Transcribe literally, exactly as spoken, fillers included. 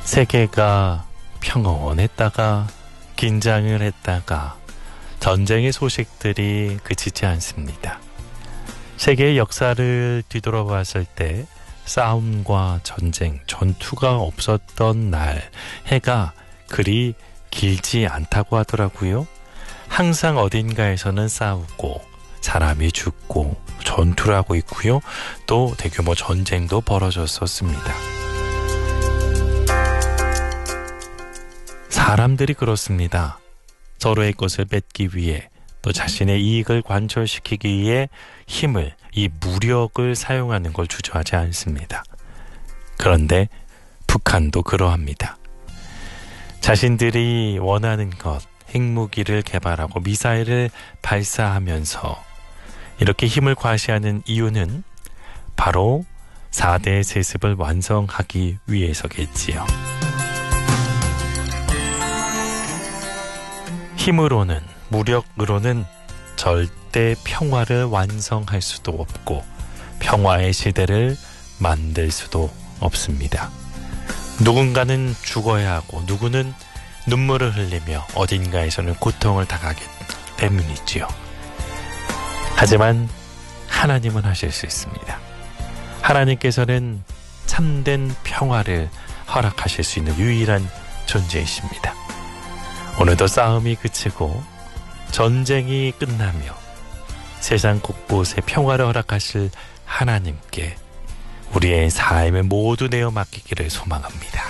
세계가 평온했다가 긴장을 했다가 전쟁의 소식들이 그치지 않습니다. 세계의 역사를 뒤돌아봤을 때 싸움과 전쟁, 전투가 없었던 날, 해가 그리 길지 않다고 하더라고요. 항상 어딘가에서는 싸우고 사람이 죽고 전투를 하고 있고요. 또 대규모 전쟁도 벌어졌었습니다. 사람들이 그렇습니다. 서로의 것을 뺏기 위해 또 자신의 이익을 관철시키기 위해 힘을, 이 무력을 사용하는 걸 주저하지 않습니다. 그런데 북한도 그러합니다. 자신들이 원하는 것, 핵무기를 개발하고 미사일을 발사하면서 이렇게 힘을 과시하는 이유는 바로 사 대 세습을 완성하기 위해서겠지요. 힘으로는, 무력으로는 절대 평화를 완성할 수도 없고 평화의 시대를 만들 수도 없습니다. 누군가는 죽어야 하고 누구는 눈물을 흘리며 어딘가에서는 고통을 당하기 때문이지요. 하지만 하나님은 하실 수 있습니다. 하나님께서는 참된 평화를 허락하실 수 있는 유일한 존재이십니다. 오늘도 싸움이 그치고 전쟁이 끝나며 세상 곳곳에 평화를 허락하실 하나님께 우리의 삶을 모두 내어 맡기기를 소망합니다.